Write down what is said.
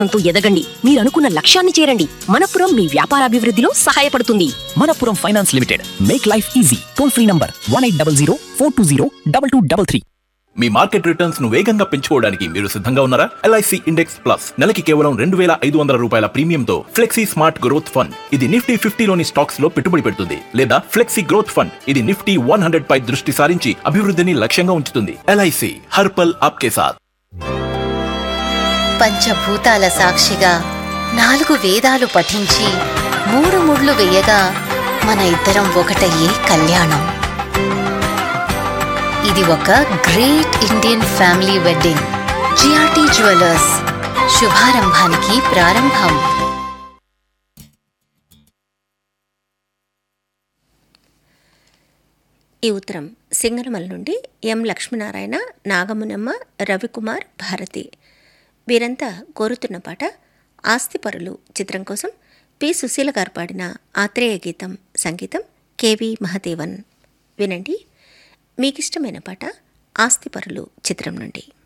అంటూ ఎదగండి. మీరనుకున్న లక్ష్యాన్ని చేరండి. మనపురం మీ వ్యాపారాభివృద్ధిలో సహాయపడుతుంది. Manappuram finance limited. Make life easy. Toll free number 1800 420 2233. మీ మార్కెట్ రిటర్న్స్ ను వేగంగా పెంచుకోవడానికి మీరు సిద్ధంగా ఉన్నారా? LIC ఇండెక్స్ ప్లస్ నెలకి కేవలం 2,500 రూపాయల ప్రీమియంతో ఫ్లెక్సీ స్మార్ట్ గ్రోత్ ఫండ్. ఇది నిఫ్టీ 50లోని స్టాక్స్ లో పెట్టుబడి పెడుతుంది. లేదా ఫ్లెక్సీ గ్రోత్ ఫండ్, ఇది నిఫ్టీ 100 పై దృష్టి సారించి అభివృద్ధిని లక్ష్యంగా ఉంచుతుంది. LIC హర్ పల్ ఆప్కే సాథ్. పంచభూతాల సాక్షిగా 4 వేదాలు పఠించి 3 ముళ్ళు వేయగా మన ఇద్దరం ఒకటయ్యే కళ్యాణం. ఇది ఒక great Indian family wedding. GRT jewellers, శుభారంభానికి ప్రారంభం. ఈ ఉత్తరం సింగనమల నుండి ఎం లక్ష్మీనారాయణ, నాగమునమ్మ, రవికుమార్, భారతి వీరంతా కోరుతున్న పాట ఆస్తిపరులు చిత్రం కోసం పి. సుశీల గారు పాడిన ఆత్రేయ గీతం, సంగీతం కెవి మహదేవన్. వినండి, మీకిష్టమైన పాట ఆస్తిపరులు చిత్రం నుండి.